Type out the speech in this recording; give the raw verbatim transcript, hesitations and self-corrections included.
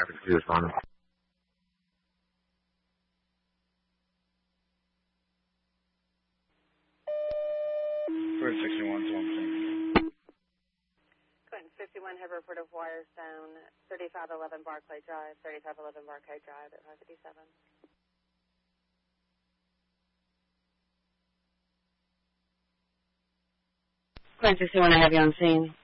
traffic to respond. Ford sixty-one, Clinton fifty-one, have a report of wires down thirty-five eleven Barclay Drive, thirty-five eleven Barclay Drive at five fifty-seven. Clinton sixty-one, I have you on scene.